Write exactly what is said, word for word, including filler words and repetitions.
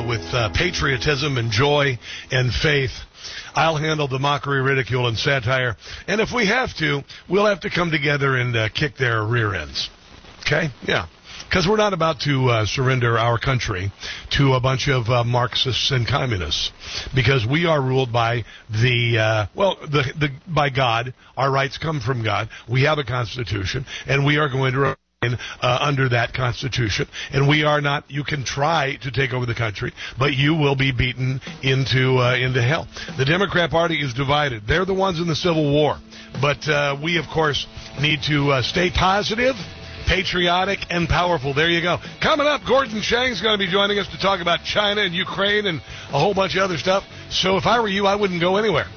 with uh, patriotism and joy and faith. I'll handle the mockery, ridicule, and satire. And if we have to, we'll have to come together and uh, kick their rear ends. Okay? Yeah. Because we're not about to uh, surrender our country to a bunch of uh, Marxists and communists. Because we are ruled by the, uh, well, the, the by God. Our rights come from God. We have a Constitution, and we are going to remain uh, under that Constitution. And we are not, you can try to take over the country, but you will be beaten into, uh, into hell. The Democrat Party is divided. They're the ones in the Civil War. But uh, we, of course, need to uh, stay positive, patriotic, and powerful. There you go. Coming up, Gordon Chang's going to be joining us to talk about China and Ukraine and a whole bunch of other stuff. So if I were you, I wouldn't go anywhere.